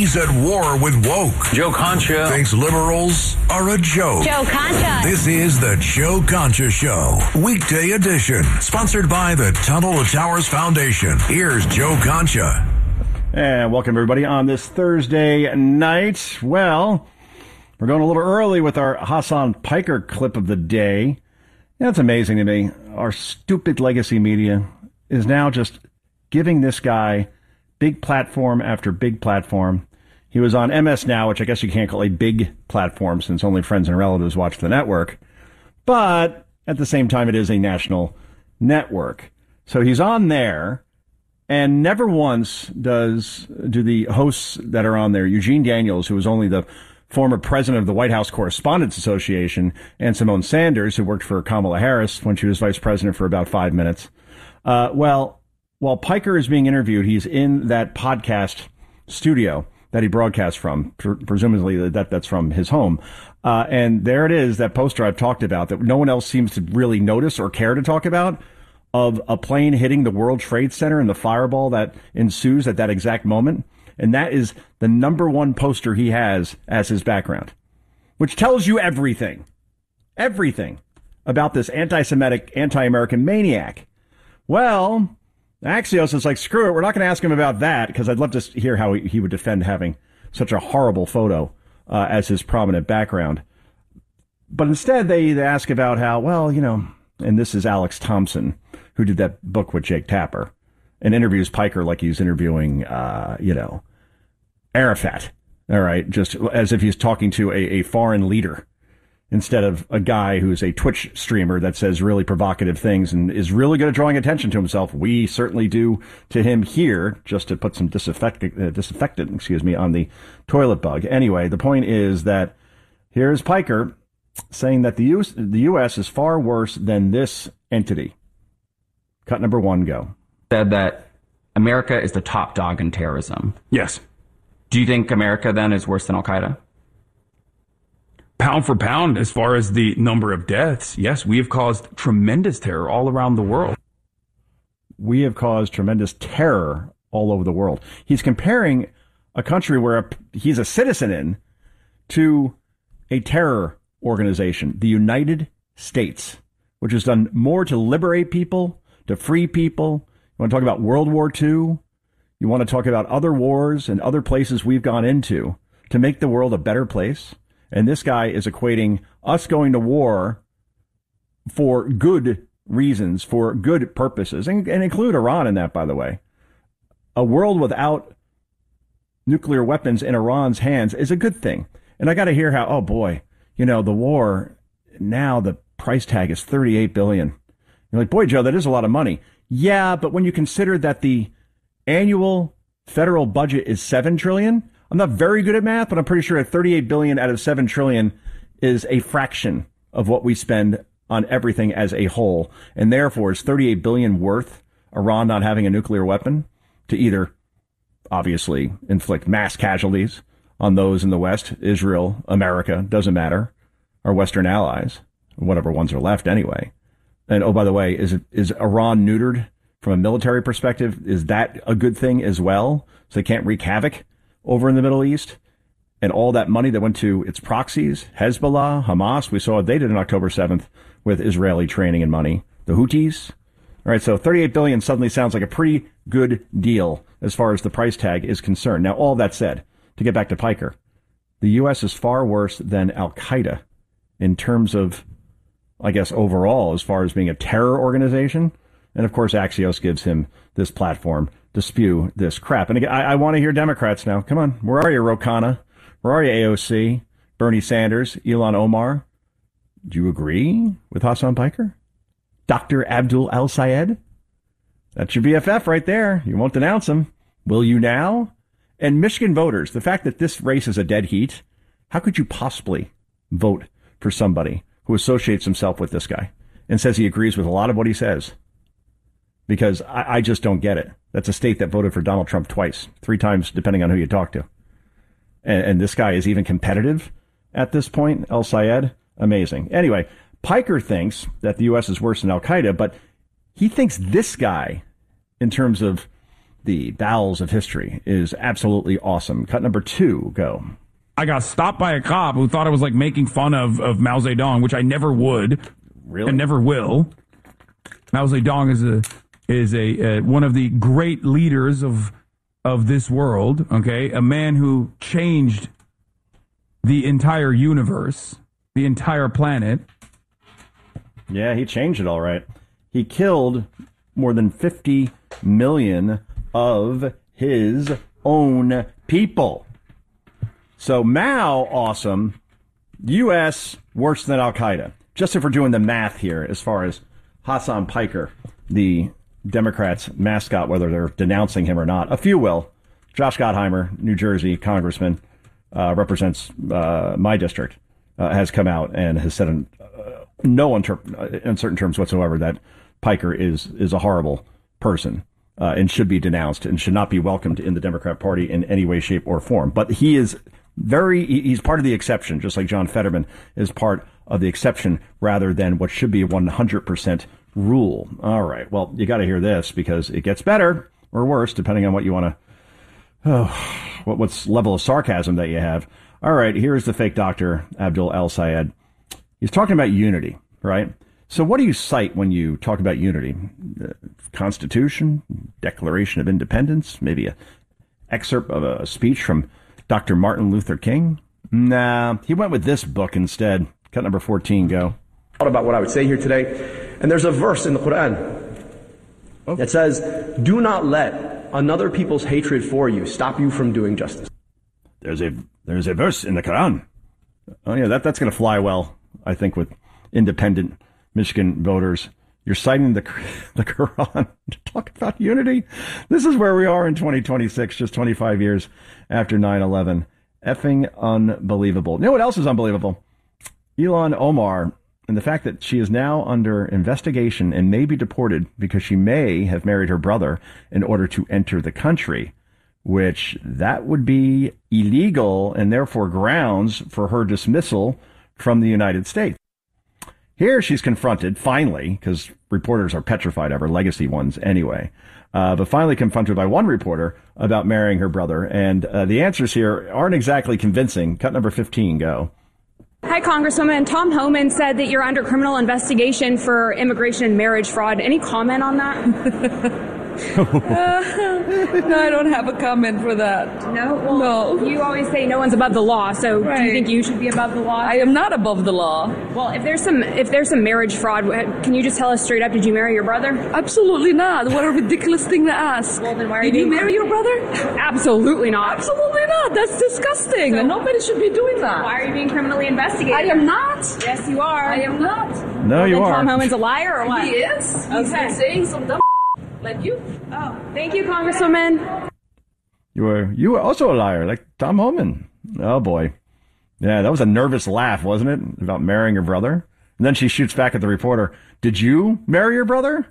He's at war with woke. Joe Concha thinks liberals are a joke. Joe Concha. This is the Joe Concha Show, weekday edition, sponsored by the Tunnel to Towers Foundation. Here's Joe Concha. And welcome, everybody, on this Thursday night. Well, we're going a little early with our Hassan Piker clip of the day. Yeah, it's amazing to me. Our stupid legacy media is now just giving this guy big platform after big platform. He was on MS Now, which I guess you can't call a big platform since only friends and relatives watch the network. But at the same time, it is a national network. So he's on there, and never once do the hosts that are on there, Eugene Daniels, who was only the former president of the White House Correspondents Association, and Simone Sanders, who worked for Kamala Harris when she was vice president for about 5 minutes. While Piker is being interviewed, he's in that podcast studio that he broadcasts from, presumably that's from his home. And there it is, that poster I've talked about that no one else seems to really notice or care to talk about, of a plane hitting the World Trade Center and the fireball that ensues at that exact moment. And that is the number one poster he has as his background, which tells you everything about this anti-Semitic, anti-American maniac. Well, Axios is like, screw it, we're not going to ask him about that, because I'd love to hear how he would defend having such a horrible photo as his prominent background. But instead, they ask about how, well, you know, and this is Alex Thompson, who did that book with Jake Tapper, and interviews Piker like he's interviewing, Arafat, all right, just as if he's talking to a foreign leader, instead of a guy who's a Twitch streamer that says really provocative things and is really good at drawing attention to himself. We certainly do to him here, just to put some disinfectant, on the toilet bug. Anyway, the point is that here's Piker saying that the U.S. is far worse than this entity. Cut number one, go. Said that America is the top dog in terrorism. Yes. Do you think America then is worse than Al-Qaeda? Pound for pound, as far as the number of deaths, yes, we have caused tremendous terror all around the world. We have caused tremendous terror all over the world. He's comparing a country where he's a citizen in to a terror organization, the United States, which has done more to liberate people, to free people. You want to talk about World War II? You want to talk about other wars and other places we've gone into to make the world a better place? And this guy is equating us going to war for good reasons, for good purposes, and include Iran in that, by the way. A world without nuclear weapons in Iran's hands is a good thing. And I got to hear how, oh boy, you know, the war, now the price tag is $38 billion. You're like, boy, Joe, that is a lot of money. Yeah, but when you consider that the annual federal budget is $7 trillion, I'm not very good at math, but I'm pretty sure at $38 billion out of $7 trillion is a fraction of what we spend on everything as a whole. And therefore, is $38 billion worth Iran not having a nuclear weapon to either obviously inflict mass casualties on those in the West, Israel, America, doesn't matter, our Western allies, whatever ones are left anyway. And oh, by the way, is Iran neutered from a military perspective? Is that a good thing as well? So they can't wreak havoc over in the Middle East, and all that money that went to its proxies, Hezbollah, Hamas, we saw what they did on October 7th with Israeli training and money, the Houthis. All right, so $38 billion suddenly sounds like a pretty good deal as far as the price tag is concerned. Now, all that said, to get back to Piker, the U.S. is far worse than Al-Qaeda in terms of, I guess, overall, as far as being a terror organization. And, of course, Axios gives him this platform to spew this crap. And again, I want to hear Democrats now. Come on. Where are you, Ro Khanna? Where are you, AOC? Bernie Sanders? Ilhan Omar? Do you agree with Hassan Piker? Dr. Abdul El-Sayed? That's your BFF right there. You won't denounce him. Will you now? And Michigan voters, the fact that this race is a dead heat, how could you possibly vote for somebody who associates himself with this guy and says he agrees with a lot of what he says? Because I just don't get it. That's a state that voted for Donald Trump twice, 3 times, depending on who you talk to. And this guy is even competitive at this point, El-Sayed. Amazing. Anyway, Piker thinks that the U.S. is worse than Al-Qaeda, but he thinks this guy, in terms of the bowels of history is absolutely awesome. Cut number 2, go. I got stopped by a cop who thought I was like making fun of Mao Zedong, which I never would. Really? And never will. Mao Zedong is a one of the great leaders of this world, okay? A man who changed the entire universe, the entire planet. Yeah, he changed it all right. He killed more than 50 million of his own people. So Mao, awesome. U.S., worse than Al-Qaeda. Just if we're doing the math here, as far as Hassan Piker, the Democrats' mascot, whether they're denouncing him or not. A few will. Josh Gottheimer, New Jersey congressman, represents my district, has come out and has said in no uncertain terms whatsoever that Piker is a horrible person and should be denounced and should not be welcomed in the Democrat Party in any way, shape, or form. But he's part of the exception, just like John Fetterman is part of the exception rather than what should be a 100% rule. All right. Well, you got to hear this because it gets better or worse, depending on what you want to, what's level of sarcasm that you have. All right. Here's the fake doctor, Abdul El-Sayed. He's talking about unity, right? So what do you cite when you talk about unity? Constitution, Declaration of Independence, maybe an excerpt of a speech from Dr. Martin Luther King? Nah, he went with this book instead. Cut number 14, go. About what I would say here today. And there's a verse in the Quran that says, do not let another people's hatred for you stop you from doing justice. There's a verse in the Quran. Oh, yeah, that's going to fly well, I think, with independent Michigan voters. You're citing the Quran to talk about unity? This is where we are in 2026, just 25 years after 9/11. Effing unbelievable. You know what else is unbelievable? Ilhan Omar and the fact that she is now under investigation and may be deported because she may have married her brother in order to enter the country, which that would be illegal and therefore grounds for her dismissal from the United States. Here she's confronted, finally, because reporters are petrified of her, legacy ones anyway, but finally confronted by one reporter about marrying her brother. And the answers here aren't exactly convincing. Cut number 15, go. Hi, Congresswoman. Tom Homan said that you're under criminal investigation for immigration and marriage fraud. Any comment on that? No, I don't have a comment for that. No? Well, no. You always say no one's above the law, so right. Do you think you should be above the law? I am not above the law. Well, if there's some marriage fraud, can you just tell us straight up, did you marry your brother? Absolutely not. What a ridiculous thing to ask. Well, then why are Did you marry your brother? Absolutely not. Absolutely not. That's disgusting. So, nobody should be doing that. Why are you being criminally investigated? I am not. Yes, you are. I am not. No, you are. Tom Homan's a liar or what? He is. He's been saying some dumb like you. Oh, thank you, Congresswoman. You were also a liar, like Tom Homan. Oh, boy. Yeah, that was a nervous laugh, wasn't it? About marrying her brother. And then she shoots back at the reporter. Did you marry your brother?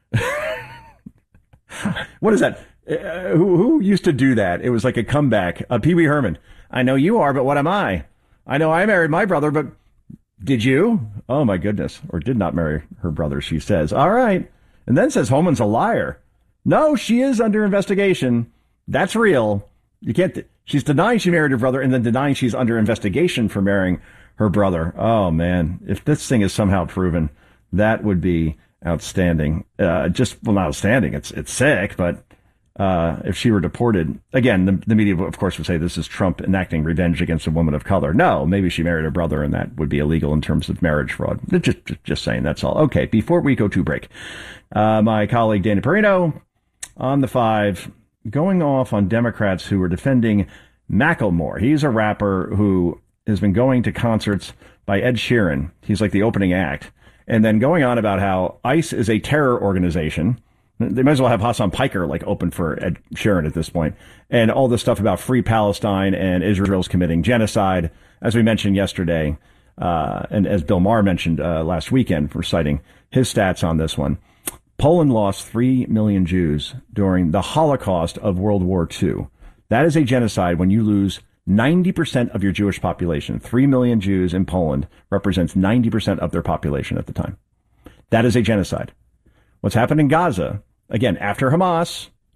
What is that? Who used to do that? It was like a comeback. Pee Wee Herman. I know you are, but what am I? I know I married my brother, but did you? Oh, my goodness. Or did not marry her brother, she says. All right. And then says Homan's a liar. No, she is under investigation. That's real. You can't. She's denying she married her brother and then denying she's under investigation for marrying her brother. Oh, man. If this thing is somehow proven, that would be outstanding. Not outstanding. It's sick, but if she were deported, again, the media, of course, would say this is Trump enacting revenge against a woman of color. No, maybe she married her brother and that would be illegal in terms of marriage fraud. Just saying, that's all. Okay, before we go to break, my colleague Dana Perino on the 5, going off on Democrats who are defending Macklemore. He's a rapper who has been going to concerts by Ed Sheeran. He's like the opening act. And then going on about how ICE is a terror organization. They might as well have Hassan Piker like open for Ed Sheeran at this point. And all this stuff about free Palestine and Israel's committing genocide, as we mentioned yesterday. And as Bill Maher mentioned last weekend for citing his stats on this one. Poland lost 3 million Jews during the Holocaust of World War II. That is a genocide when you lose 90% of your Jewish population. 3 million Jews in Poland represents 90% of their population at the time. That is a genocide. What's happened in Gaza, again, after Hamas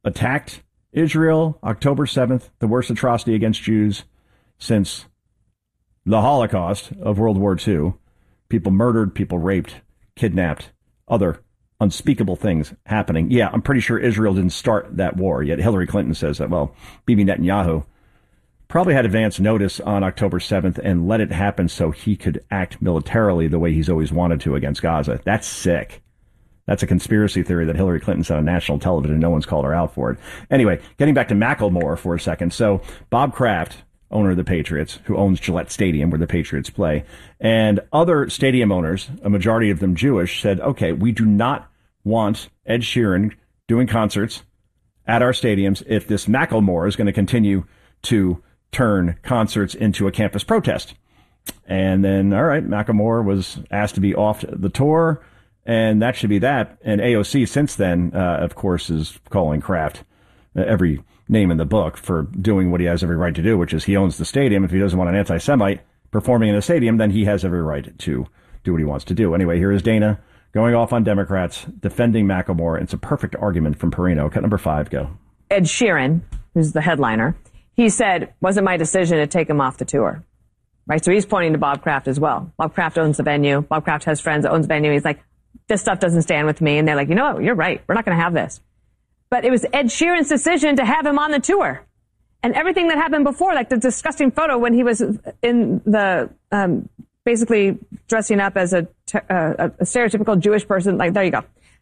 attacked Israel October 7th, the worst atrocity against Jews since the Holocaust of World War II. People murdered, people raped, kidnapped, other unspeakable things happening. Yeah, I'm pretty sure Israel didn't start that war, yet Hillary Clinton says that, well, Bibi Netanyahu probably had advance notice on October 7th and let it happen so he could act militarily the way he's always wanted to against Gaza. That's sick. That's a conspiracy theory that Hillary Clinton said on national television. No one's called her out for it. Anyway, getting back to Macklemore for a second. So Bob Kraft, owner of the Patriots, who owns Gillette Stadium where the Patriots play, and other stadium owners, a majority of them Jewish, said, okay, we do not want Ed Sheeran doing concerts at our stadiums if this Macklemore is going to continue to turn concerts into a campus protest. And then, all right, Macklemore was asked to be off the tour, and that should be that. And AOC since then, of course, is calling Kraft every name in the book for doing what he has every right to do, which is he owns the stadium. If he doesn't want an anti-Semite performing in the stadium, then he has every right to do what he wants to do. Anyway, here is Dana going off on Democrats, defending Macklemore. It's a perfect argument from Perino. Cut number 5, go. Ed Sheeran, who's the headliner, he said, wasn't my decision to take him off the tour. Right? So he's pointing to Bob Kraft as well. Bob Kraft owns the venue. Bob Kraft has friends that owns the venue. He's like, this stuff doesn't stand with me. And they're like, you know what? You're right. We're not going to have this. But it was Ed Sheeran's decision to have him on the tour. And everything that happened before, like the disgusting photo when he was in the, basically dressing up as a stereotypical Jewish person. Like, there you go.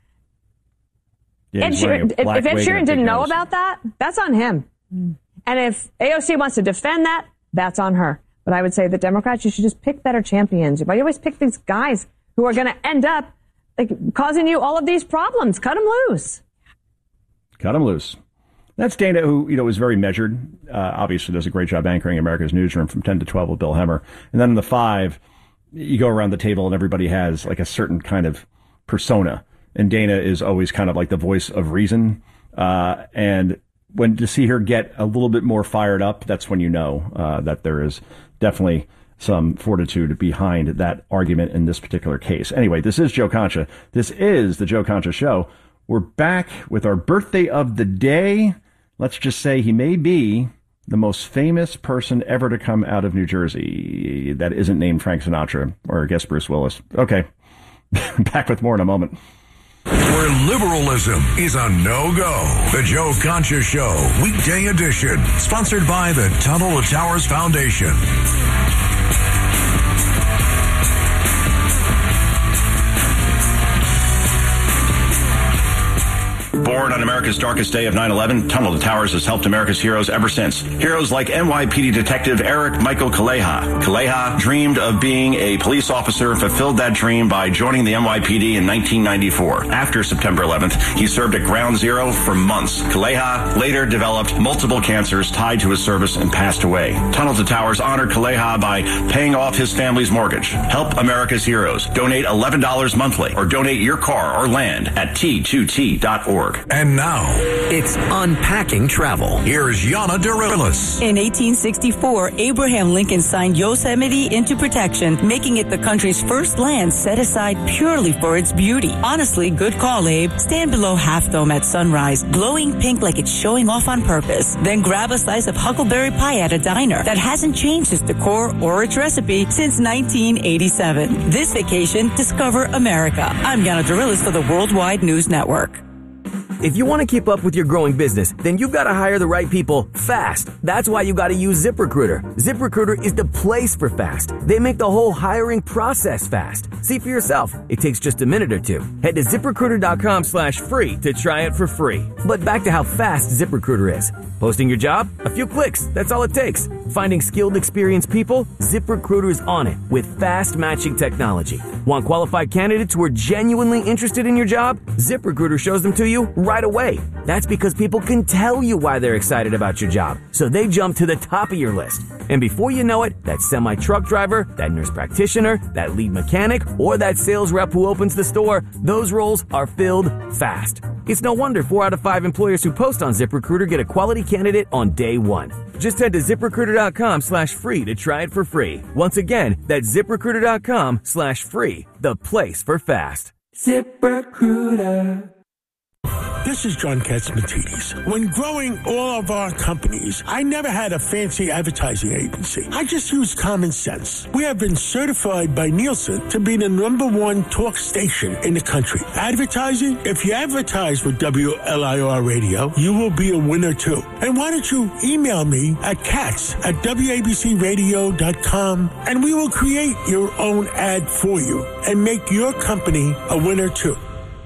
Yeah, if Ed Sheeran didn't know about that, that's on him. And if AOC wants to defend that, that's on her. But I would say the Democrats, you should just pick better champions. Why do you always pick these guys who are going to end up like causing you all of these problems? Cut them loose. Cut him loose. That's Dana, who, is very measured. Obviously does a great job anchoring America's Newsroom from 10 to 12 with Bill Hemmer. And then in the 5, you go around the table and everybody has like a certain kind of persona. And Dana is always kind of like the voice of reason. And when to see her get a little bit more fired up, that's when you know that there is definitely some fortitude behind that argument in this particular case. Anyway, this is Joe Concha. This is the Joe Concha Show. We're back with our birthday of the day. Let's just say he may be the most famous person ever to come out of New Jersey that isn't named Frank Sinatra or I guess Bruce Willis. Okay, back with more in a moment. Where liberalism is a no-go. The Joe Concha Show, weekday edition. Sponsored by the Tunnel to Towers Foundation. Born on America's darkest day of 9/11, Tunnel to Towers has helped America's heroes ever since. Heroes like NYPD Detective Eric Michael Kaleha. Kaleha dreamed of being a police officer, fulfilled that dream by joining the NYPD in 1994. After September 11th, he served at Ground Zero for months. Kaleha later developed multiple cancers tied to his service and passed away. Tunnel to Towers honored Kaleha by paying off his family's mortgage. Help America's heroes. Donate $11 monthly or donate your car or land at T2T.org. And now, it's Unpacking Travel. Here's Yana Dirilis. In 1864, Abraham Lincoln signed Yosemite into protection, making it the country's first land set aside purely for its beauty. Honestly, good call, Abe. Stand below Half Dome at sunrise, glowing pink like it's showing off on purpose. Then grab a slice of huckleberry pie at a diner that hasn't changed its decor or its recipe since 1987. This vacation, discover America. I'm Yana Dirilis for the Worldwide News Network. If you want to keep up with your growing business, then you've got to hire the right people fast. That's why you got to use ZipRecruiter. ZipRecruiter is the place for fast. They make the whole hiring process fast. See for yourself. It takes just a minute or two. Head to ZipRecruiter.com/free to try it for free. But back to how fast ZipRecruiter is. Posting your job? A few clicks. That's all it takes. Finding skilled, experienced people? ZipRecruiter is on it with fast matching technology. Want qualified candidates who are genuinely interested in your job? ZipRecruiter shows them to you right away. That's because people can tell you why they're excited about your job, so they jump to the top of your list. And before you know it, that semi-truck driver, that nurse practitioner, that lead mechanic, or that sales rep who opens the store, those roles are filled fast. It's no wonder 4 out of 5 employers who post on ZipRecruiter get a quality candidate on day one. Just head to ZipRecruiter.com/free to try it for free. Once again, that's ZipRecruiter.com/free, the place for fast. ZipRecruiter. This is John Katzmatidis. When growing all of our companies, I never had a fancy advertising agency. I just used common sense. We have been certified by Nielsen to be the @1 talk station in the country. Advertising? If you advertise with WLIR Radio, you will be a winner too. And why don't you email me at cats@wabcradio.com and we will create your own ad for you and make your company a winner too.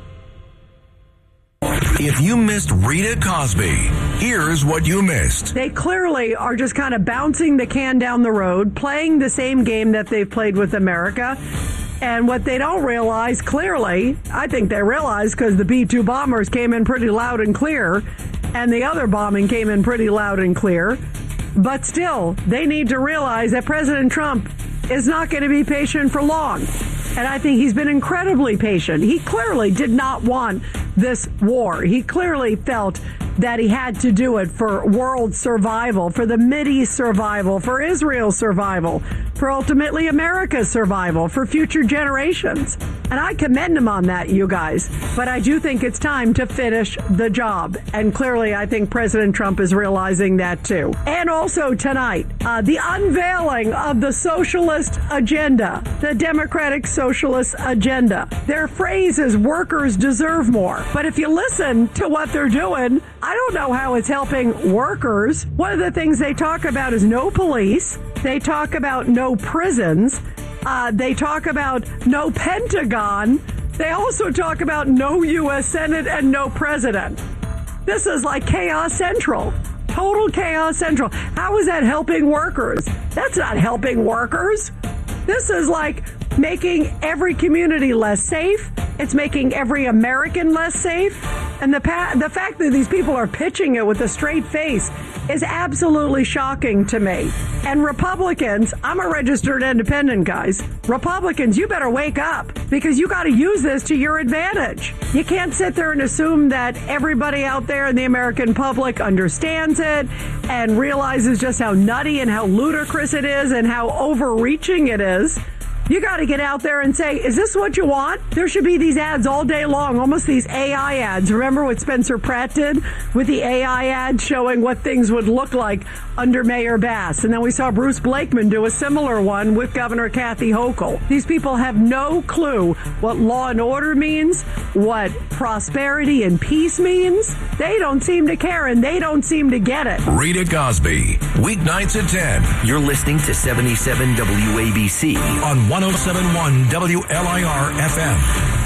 If you missed Rita Cosby, here's what you missed. They clearly are just kind of bouncing the can down the road, playing the same game that they've played with America. And what they don't realize, clearly, I think they realize because the B-2 bombers came in pretty loud and clear, and the other bombing came in pretty loud and clear. But still, they need to realize that President Trump is not going to be patient for long. And I think he's been incredibly patient. He clearly did not want this war. He clearly felt that he had to do it for world survival, for the Mideast survival, for Israel's survival, for ultimately America's survival, for future generations. And I commend him on that, you guys. But I do think it's time to finish the job. And clearly, I think President Trump is realizing that too. And also tonight, the unveiling of the socialist agenda, the Democratic Socialist agenda. Their phrase is workers deserve more. But if you listen to what they're doing, I don't know how it's helping workers. One of the things they talk about is no police. They talk about no prisons. They talk about no Pentagon. They also talk about no U.S. Senate and no president. This is like chaos central. Total chaos central. How is that helping workers? That's not helping workers. This is like making every community less safe. It's making every American less safe. And the fact that these people are pitching it with a straight face is absolutely shocking to me. And Republicans, I'm a registered independent, guys. Republicans, you better wake up because you got to use this to your advantage. You can't sit there and assume that everybody out there in the American public understands it and realizes just how nutty and how ludicrous it is and how overreaching it is. You got to get out there and say, is this what you want? There should be these ads all day long, almost these AI ads. Remember what Spencer Pratt did with the AI ad showing what things would look like under Mayor Bass? And then we saw Bruce Blakeman do a similar one with Governor Kathy Hochul. These people have no clue what law and order means, what prosperity and peace means. They don't seem to care, and they don't seem to get it. Rita Cosby, weeknights at 10. You're listening to 77 WABC on 107.1 WLIR FM.